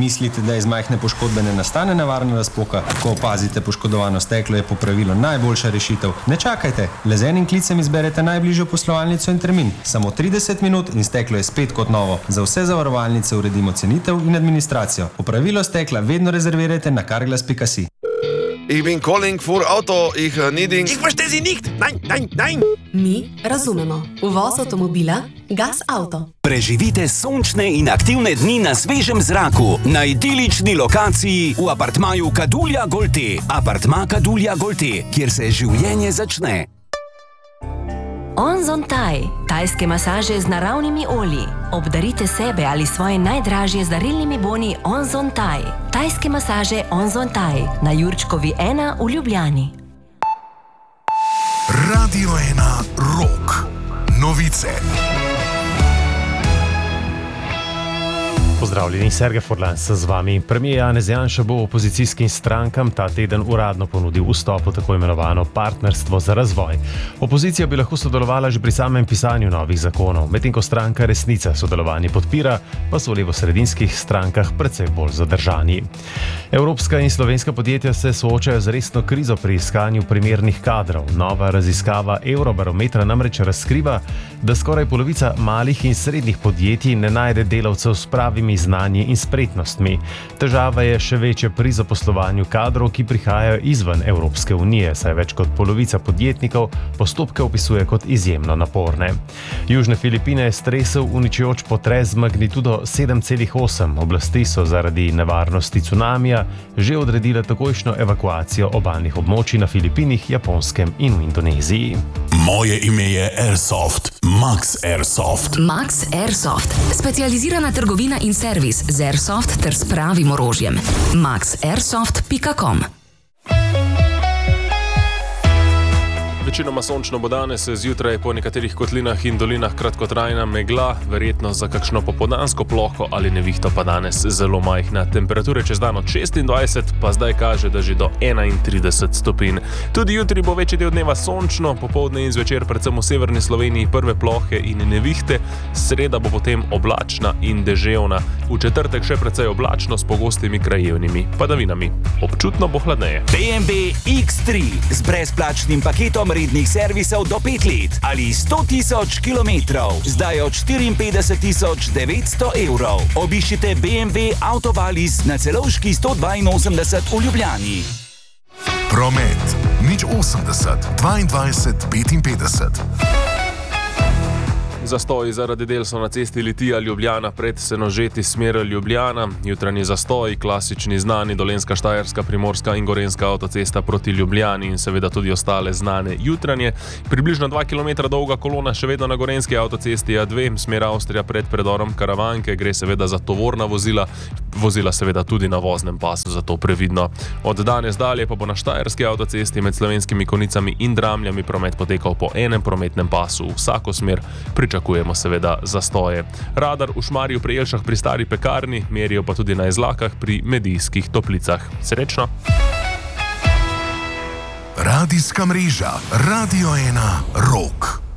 mislite, da iz majhne poškodbe ne nastane nevarna razpoka, ko opazite poškodovano steklo, je popravilo najboljša rešitev. Ne čakajte, le z enim klicem izberete najbližjo poslovalnico in termin. Samo 30 minut in steklo je spet kot novo. Za vse zavarovalnice uredimo cenitev in administracijo. Popravilo stekla vedno rezervirajte na carglass.si. Ich bin calling for Auto, ich needing... Ich verstehe Sie nicht! Nein! Mi razumemo. Uvoz avtomobila Gas Auto. Preživite sončne in aktivne dni na svežem zraku, na idilični lokaciji v apartmaju Kadulja Golte. Apartma Kadulja Golte, kjer se življenje začne. Onzon Thai, tajske masaže z naravnimi olji. Obdarite sebe ali svoje najdražje z darilnimi boni Onzon Thai. Tajske masaže Onzon Thai na Jurčkovi 1 v Ljubljani. Radio 1 Rock. Novice. Pozdravljeni, Sergej Furlan se z vami. Premier Janez Janša bo opozicijskim strankam ta teden uradno ponudil vstop v tako imenovano partnerstvo za razvoj. Opozicija bi lahko sodelovala že pri samem pisanju novih zakonov, medtem ko stranka Resnica sodelovanje podpira, pa so v levosredinskih strankah precej bolj zadržani. Evropska in slovenska podjetja se soočajo z resno krizo pri iskanju primernih kadrov. Nova raziskava Eurobarometra namreč razkriva, da skoraj polovica malih in srednjih podjetij ne najde delavcev s pravimi znanji in spretnostmi. Težava je še večja pri zaposlovanju kadrov, ki prihajajo izven Evropske unije, saj več kot polovica podjetnikov postopke opisuje kot izjemno naporne. Južne Filipine je stresel uničujoč potres z magnitudo 7,8. Oblasti so zaradi nevarnosti cunamija že odredile takojšnjo evakuacijo obalnih območij na Filipinih, Japonskem in v Indoneziji. Moje ime je Airsoft. Max Airsoft. Max Airsoft. Specializirana trgovina in servis z Airsoft ter s pravim orožjem. maxairsoft.com. Večinoma sončno bo danes, zjutraj po nekaterih kotlinah in dolinah kratkotrajna megla, verjetno za kakšno popoldansko ploho ali nevihto pa danes zelo majhna. Temperature čez dan od 26, pa zdaj kaže, da že do 31 stopinj. Tudi jutri bo večji del dneva sončno, popoldne in zvečer predvsem v severni Sloveniji prve plohe in nevihte, sreda bo potem oblačna in deževna. V četrtek še precej oblačno s pogostimi krajevnimi padavinami. Občutno bo hladneje. BMW X3 z brezplačnim paketom rednih servisov do 5 let ali 100.000 kilometrov, zdaj od 54.900 evrov. Obiščite BMW Autovalis na Celovški 182 v Ljubljani. Promet. 080 22 55. Zastoji zaradi del so na cesti Litija-Ljubljana pred Senožeti smer Ljubljana, jutranji zastoji, klasični znani Dolenjska, Štajerska, Primorska in Gorenjska avtocesta proti Ljubljani in seveda tudi ostale znane jutranje. Približno 2 km dolga kolona še vedno na Gorenjski avtocesti A2, smer Avstrija pred predorom Karavanke, gre seveda za tovorna vozila seveda tudi na voznem pasu, zato previdno. Od danes dalje pa bo na Štajerski avtocesti med Slovenskimi Konicami in Dramljami promet potekal po enem prometnem pasu v vsako smer, pričakujemo seveda zastoje. Radar v Šmarju pri Jelšah pri Stari pekarni, merijo pa tudi na Izlakah pri Medijskih Toplicah. Srečno! Radijska mreža Radio 1 Rock.